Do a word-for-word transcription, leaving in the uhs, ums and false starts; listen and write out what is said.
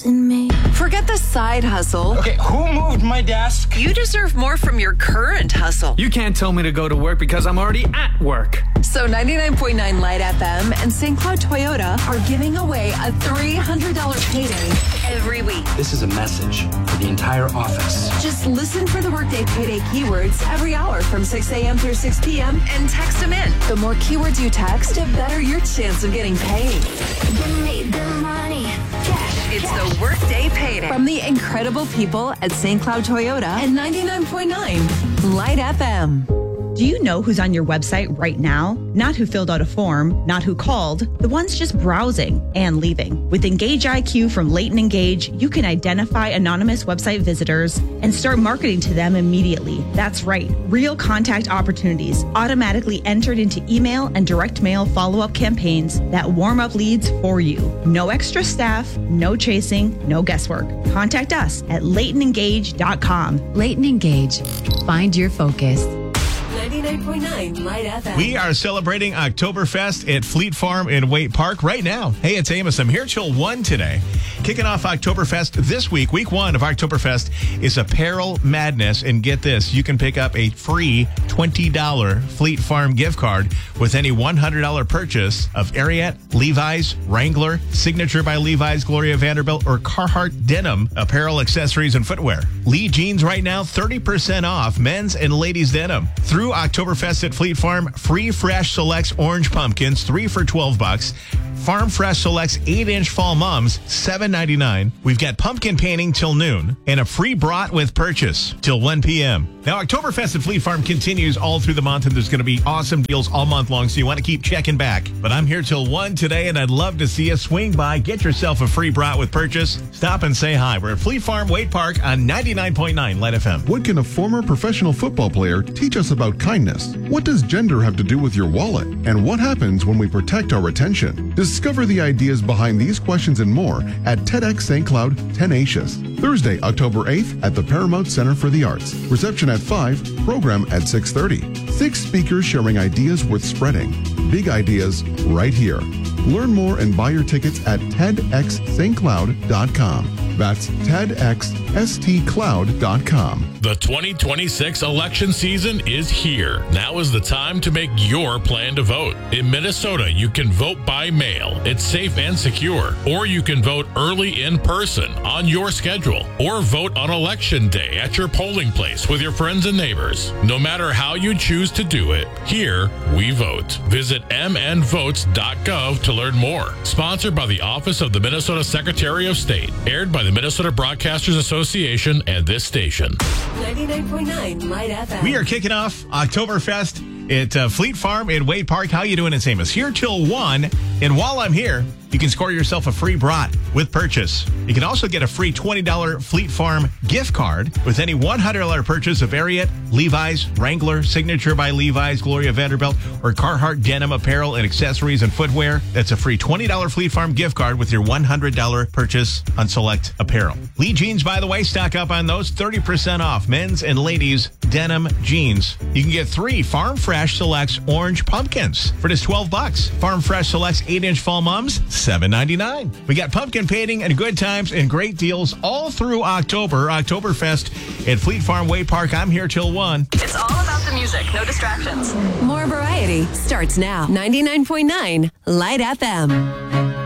in me. Forget the side hustle. Okay, who moved my desk? You deserve more from your current hustle. You can't tell me to go to work because I'm already at work. So ninety-nine point nine Light F M and Saint Cloud Toyota are giving away a three hundred dollars payday every week. This is a message for the entire office. Just listen for the Workday Payday keywords every hour from six a.m. through six p.m. and text them in. The more keywords you text, the better your chance of getting paid. Give me the money. Cash, It's cash. the Workday Payday from the incredible people at Saint Cloud Toyota and ninety-nine point nine Light F M. Do you know who's on your website right now? Not who filled out a form, not who called, the ones just browsing and leaving. With Engage I Q from Leighton Engage, you can identify anonymous website visitors and start marketing to them immediately. That's right, real contact opportunities automatically entered into email and direct mail follow-up campaigns that warm up leads for you. No extra staff, no chasing, no guesswork. Contact us at leighton engage dot com. Leighton Engage. Find your focus. ninety-nine point nine Light F M. We are celebrating Oktoberfest at Fleet Farm in Waite Park right now. Hey, it's Amos. I'm here till one today. Kicking off Oktoberfest this week, week one of Oktoberfest is Apparel Madness. And get this, you can pick up a free twenty dollars Fleet Farm gift card with any one hundred dollars purchase of Ariat, Levi's, Wrangler, Signature by Levi's, Gloria Vanderbilt, or Carhartt denim apparel, accessories, and footwear. Lee Jeans right now, thirty percent off men's and ladies denim. Through Oktoberfest at Fleet Farm, free Fresh Selects orange pumpkins, three for twelve bucks. Farm Fresh Selects eight inch fall mums, seven ninety-nine. We've got pumpkin painting till noon and a free brat with purchase till one p.m. Now, Oktoberfest at Fleet Farm continues all through the month, and there's going to be awesome deals all month long, so you want to keep checking back. But I'm here till one today, and I'd love to see you swing by, get yourself a free brat with purchase. Stop and say hi. We're at Fleet Farm, Waite Park on ninety-nine point nine Light F M. What can a former professional football player teach us about kindness? What does gender have to do with your wallet? And what happens when we protect our retention? Discover the ideas behind these questions and more at TEDx Saint Cloud Tenacious. Thursday, October eighth at the Paramount Center for the Arts. Reception at five, program at six thirty. Six speakers sharing ideas worth spreading. Big ideas right here. Learn more and buy your tickets at TEDx Saint Cloud dot com. That's TEDx S T Cloud dot com. The twenty twenty-six election season is here. Now is the time to make your plan to vote. In Minnesota, you can vote by mail. It's safe and secure. Or you can vote early in person on your schedule. Or vote on election day at your polling place with your friends and neighbors. No matter how you choose to do it, here we vote. Visit m n votes dot gov to learn more. Sponsored by the Office of the Minnesota Secretary of State. Aired by the Minnesota Broadcasters Association and this station. ninety-nine point nine Light F M. We are kicking off Oktoberfest at uh, Fleet Farm in Waite Park. How you doing? It's Amos. Here till one. And while I'm here, you can score yourself a free brat with purchase. You can also get a free twenty dollars Fleet Farm gift card with any one hundred dollars purchase of Ariat, Levi's, Wrangler, Signature by Levi's, Gloria Vanderbilt, or Carhartt denim apparel and accessories and footwear. That's a free twenty dollars Fleet Farm gift card with your one hundred dollars purchase on select apparel. Lee Jeans, by the way, stock up on those, thirty percent off men's and ladies denim jeans. You can get three Farm Fresh Selects orange pumpkins for just twelve bucks. Farm Fresh Selects eight inch fall mums, seven ninety-nine. We got pumpkin painting and good times and great deals all through October. Oktoberfest at Fleet Farm Waite Park. I'm here till one. It's all about the music, no distractions. More variety starts now. ninety-nine point nine Light F M.